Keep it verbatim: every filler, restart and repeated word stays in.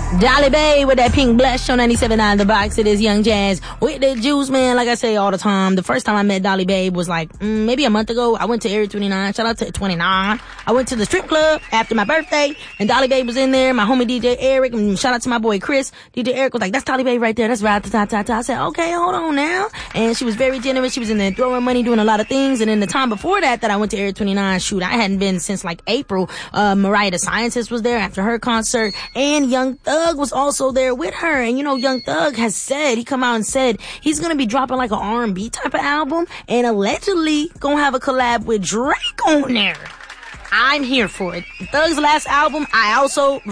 Dolly Bay with that pink blush, show ninety-seven on the box. It is Young Jazz with the juice, man. Like I say all the time, the first time I met Dolly Babe was like mm, maybe a month ago. I went to Area twenty-nine. Shout out to twenty-nine. I went to the strip club after my birthday, and Dolly Babe was in there. My homie D J Eric, and shout out to my boy Chris. D J Eric was like, "That's Dolly Babe right there. That's right." Ta, ta, ta. I said, "Okay, hold on now." And she was very generous. She was in there throwing money, doing a lot of things. And in the time before that, that I went to Area twenty-nine, shoot, I hadn't been since like April. Uh, Mariah the Scientist was there after her concert, and Young Thug was also there with her. And you know, Young Thug has said, he come out and said he's gonna be dropping like an R and B type of album, and allegedly gonna have a collab with Drake on there. I'm here for it. Thug's last album, I also